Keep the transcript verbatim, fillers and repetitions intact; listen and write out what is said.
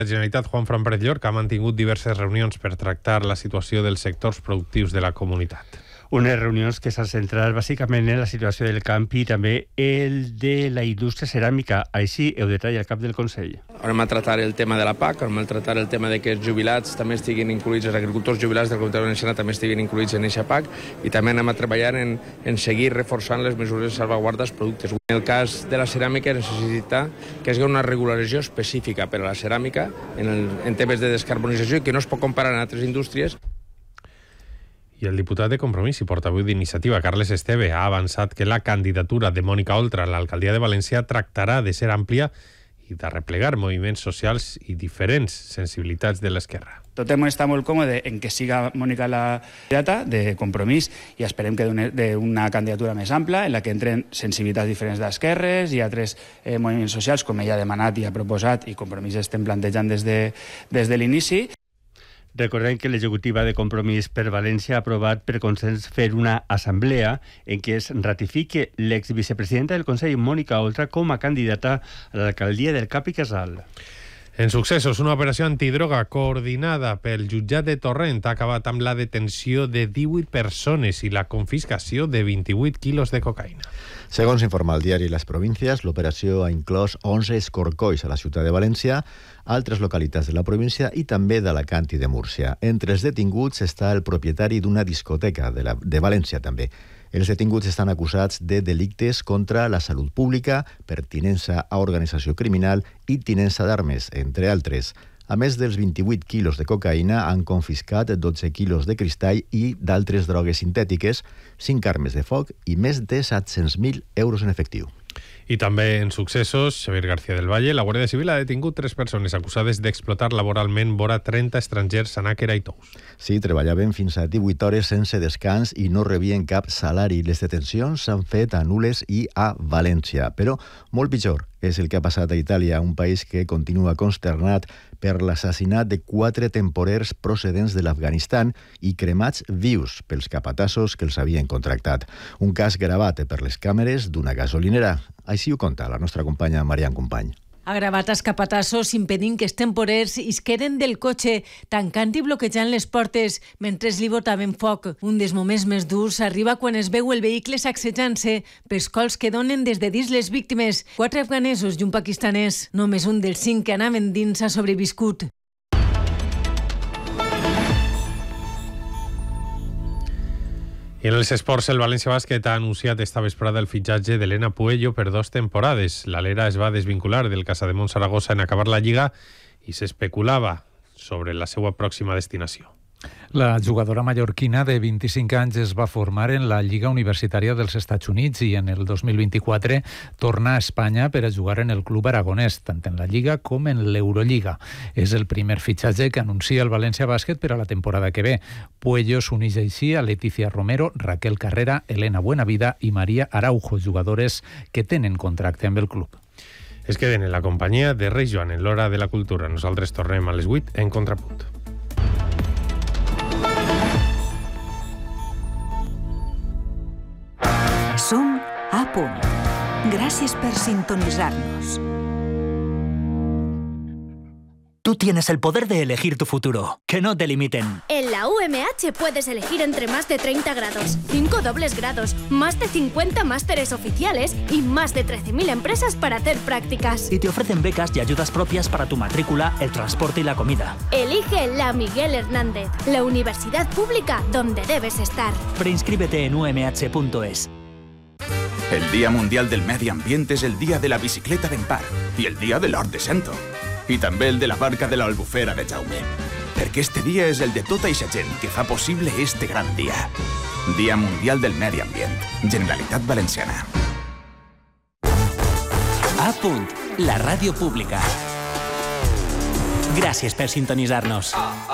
La Generalitat, Juan Fran Pérez Llorca, ha mantingut diverses reunions per tractar la situació dels sectors productius de la comunitat. Unes reunions que s'han centrat bàsicament en la situació del camp i també el de la indústria ceràmica. Així ho detalla el cap del Consell. Anem a tratar el tema de la P A C, anem a tratar el tema de que els jubilats també estiguin incluïts, els agricultors jubilats del Comunitat Valenciana també estiguin incluïts en aquesta P A C, i també anem a treballar en, en seguir reforçant les mesures de salvaguarda dels productes. En el cas de la ceràmica necessita que hi hagi una regularització específica per a la ceràmica en, el, en temes de descarbonització i que no es pot comparar amb altres indústries. I el diputat de Compromís i portaveu d'Iniciativa, Carles Esteve, ha avançat que la candidatura de Mònica Oltra a l'alcaldia de València tractarà de ser àmplia i de replegar moviments socials i diferents sensibilitats de l'esquerra. Tothom està molt còmode en que siga Mònica la candidata de Compromís i esperem que d'una candidatura més ampla en la que entren sensibilitats diferents d'esquerres i altres eh, moviments socials, com ella ha demanat i ha proposat, i Compromís estem plantejant des de, des de l'inici. Recordem que l'executiva de Compromís per València ha aprovat per consens fer una assemblea en què es ratifique l'exvicepresidenta del Consell, Mònica Oltra, com a candidata a l'alcaldia del Cap i Casal. En successos, una operació antidroga coordinada pel jutjat de Torrent ha acabat amb la detenció de divuit persones i la confiscació de vint-i-vuit quilos de cocaïna. Segons informa el diari Les Províncies, l'operació ha inclòs onze escorcolls a la ciutat de València, altres localitats de la província i també d'Alacant i de Múrcia. Entre els detinguts està el propietari d'una discoteca de, la, de València també. Els detinguts estan acusats de delictes contra la salut pública, pertinença a organització criminal i tinença d'armes, entre altres. A més dels vint-i-vuit quilos de cocaïna, han confiscat dotze quilos de cristall i d'altres drogues sintètiques, cinc armes de foc i més de set-cents mil euros en efectiu. I també en successos, Xavier García del Valle, la Guàrdia Civil ha detingut tres persones acusades d'explotar laboralment vora trenta estrangers a Nàquera i Tous. Sí, treballaven fins a divuit hores sense descans i no rebien cap salari. Les detencions s'han fet a Nules i a València, però molt pitjor és el que ha passat a Itàlia, un país que continua consternat per l'assassinat de quatre temporers procedents de l'Afganistan i cremats vius pels capatassos que els havien contractat. Un cas gravat per les càmeres d'una gasolinera. Així ho conta la nostra companya Marian Company. Ha gravat els capatassos impedint que els temporers isqueren del cotxe, tancant i bloquejant les portes mentre li botaven foc. Un dels moments més durs arriba quan es veu el vehicle sacsejant-se pels cols que donen des de dins les víctimes. Quatre afganesos i un pakistanès. Només un dels cinc que anaven dins ha sobreviscut. I en els esports, el València Bàsquet ha anunciat esta vesprada el fitxatge d'Elena Puello per dos temporades. L'Alera es va desvincular del Casademont Saragossa en acabar la Lliga i s'especulava sobre la seva pròxima destinació. La jugadora mallorquina de vint-i-cinc anys es va formar en la Lliga Universitària dels Estats Units i en el dos mil vint-i-quatre torna a Espanya per a jugar en el club aragonès, tant en la Lliga com en l'Eurolliga. És el primer fitxatge que anuncia el València Bàsquet per a la temporada que ve. Puello s'uneix així a Leticia Romero, Raquel Carrera, Elena Buenavida i Maria Araujo, jugadores que tenen contracte amb el club. Es queden en la companyia de Reis Joan en l'Hora de la Cultura. Nosaltres tornem a les vuit en Contrapunt. Som a punt. Gràcies per sintonitzar-nos. Tú tienes el poder de elegir tu futuro. Que no te limiten. En la U M H puedes elegir entre más de treinta grados, cinco dobles grados, más de cincuenta másteres oficiales y más de trece mil empresas para hacer prácticas. Y te ofrecen becas y ayudas propias para tu matrícula, el transporte y la comida. Elige la Miguel Hernández, la universidad pública donde debes estar. Preinscríbete en u m h punto es. El Día Mundial del Medi Ambient és el dia de la bicicleta d'en Parc i el dia de l'Hort de Cento. I també el de la barca de l'Albufera de Jaume. Perquè este dia és el de tota eixa gent que fa possible este gran dia. Dia Mundial del Medi Ambient. Generalitat Valenciana. A punt, la ràdio pública. Gràcies per sintonitzar-nos.